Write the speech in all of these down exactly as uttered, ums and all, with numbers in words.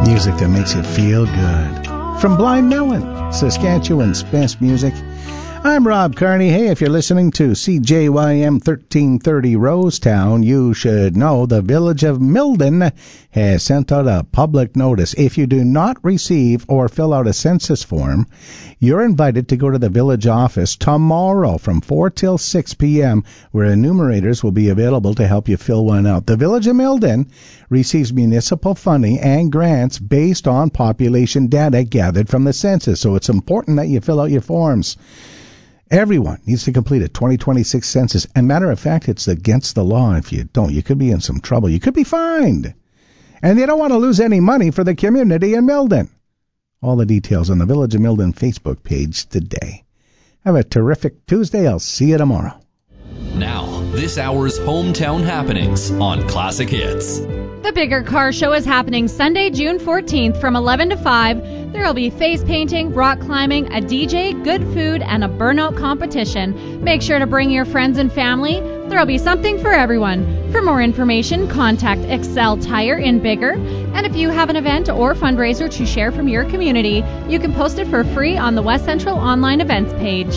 Music that makes you feel good. From Blind Melon, Saskatchewan's best music. I'm Rob Carney. Hey, if you're listening to C J Y M thirteen thirty Rosetown, you should know the Village of Milden has sent out a public notice. If you do not receive or fill out a census form, you're invited to go to the village office tomorrow from four till six p.m., where enumerators will be available to help you fill one out. The Village of Milden receives municipal funding and grants based on population data gathered from the census, so it's important that you fill out your forms. Everyone needs to complete a twenty twenty-six census. And matter of fact, it's against the law if you don't. You could be in some trouble. You could be fined. And you don't want to lose any money for the community in Milden. All the details on the Village of Milden Facebook page today. Have a terrific Tuesday. I'll see you tomorrow. Now, this hour's hometown happenings on Classic Hits. The Bigger Car Show is happening Sunday, June fourteenth from eleven to five. There will be face painting, rock climbing, a D J, good food, and a burnout competition. Make sure to bring your friends and family. There will be something for everyone. For more information, contact Excel Tire in Bigger. And if you have an event or fundraiser to share from your community, you can post it for free on the West Central Online Events page.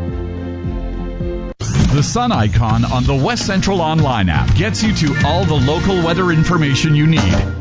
The sun icon on the West Central Online app gets you to all the local weather information you need.